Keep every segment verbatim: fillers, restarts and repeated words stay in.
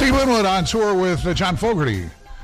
Steve Winwood on tour with uh, John Fogerty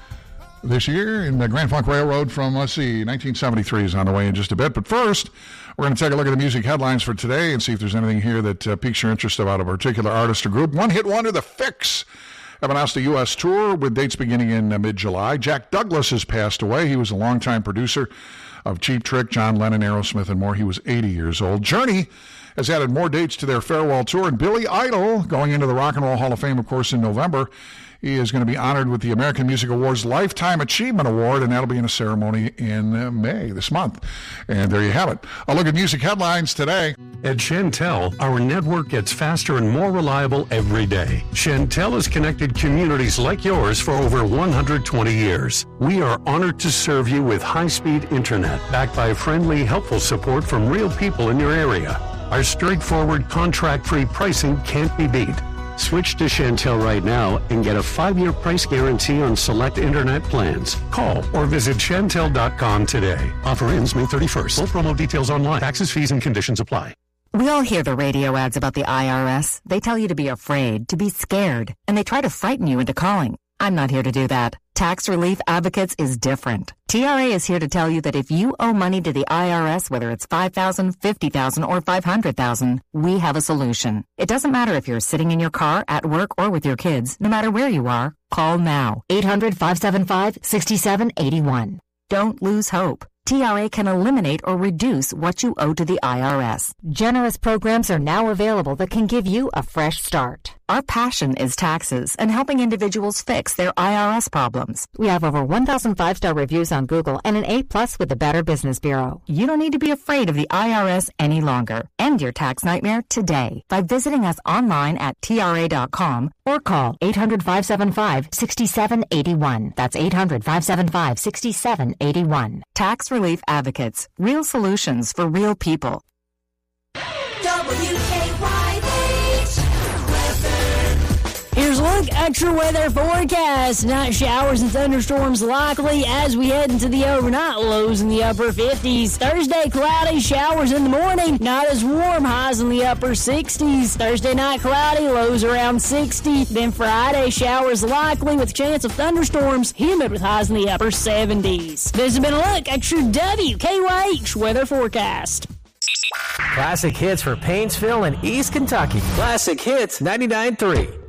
this year in the Grand Funk Railroad from, let's see, nineteen seventy-three is on the way in just a bit. But first, we're going to take a look at the music headlines for today and see if there's anything here that uh, piques your interest about a particular artist or group. One-hit wonder, The Fix, have announced a U S tour with dates beginning in uh, mid-July. Jack Douglas has passed away. He was a longtime producer of Cheap Trick, John Lennon, Aerosmith, and more. He was eighty years old. Journey has added more dates to their farewell tour. And Billy Idol, going into the Rock and Roll Hall of Fame, of course, in November, he is going to be honored with the American Music Awards Lifetime Achievement Award, and that'll be in a ceremony in uh, May, this month. And there you have it. A look at music headlines today. At Chantel, our network gets faster and more reliable every day. Chantel has connected communities like yours for over one hundred twenty years. We are honored to serve you with high-speed internet, backed by friendly, helpful support from real people in your area. Our straightforward, contract-free pricing can't be beat. Switch to Chantel right now and get a five-year price guarantee on select internet plans. Call or visit Chantel dot com today. Offer ends May thirty-first. Full promo details online. Taxes, fees, and conditions apply. We all hear the radio ads about the I R S. They tell you to be afraid, to be scared, and they try to frighten you into calling. I'm not here to do that. Tax Relief Advocates is different. T R A is here to tell you that if you owe money to the I R S, whether it's five thousand dollars, fifty thousand dollars, or five hundred thousand dollars, we have a solution. It doesn't matter if you're sitting in your car, at work, or with your kids. No matter where you are, call now. eight hundred, five seven five, six seven eight one. Don't lose hope. T R A can eliminate or reduce what you owe to the I R S. Generous programs are now available that can give you a fresh start. Our passion is taxes and helping individuals fix their I R S problems. We have over one thousand five-star reviews on Google and an A plus with the Better Business Bureau. You don't need to be afraid of the I R S any longer. End your tax nightmare today by visiting us online at T R A dot com or call eight hundred, five seven five, six seven eight one. That's eight hundred, five seven five, six seven eight one. Tax Relief Advocates. Real solutions for real people. W K Y H. Here's a look at your weather forecast. Night showers and thunderstorms likely as we head into the overnight. Lows in the upper fifties. Thursday, cloudy, showers in the morning. Not as warm, highs in the upper sixties. Thursday night, cloudy, lows around sixty. Then Friday, showers likely with chance of thunderstorms. Humid with highs in the upper seventies. This has been a look at your W K Y H weather forecast. Classic hits for Painesville and East Kentucky. Classic Hits ninety-nine point three.